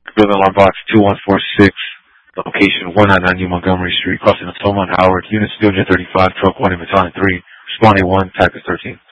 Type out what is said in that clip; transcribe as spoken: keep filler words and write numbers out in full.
Building alarm box two one four six, location one ninety-nine New Montgomery Street, crossing the Tolman Howard, unit Studio thirty-five, truck one in battalion three, responding one, type is thirteen.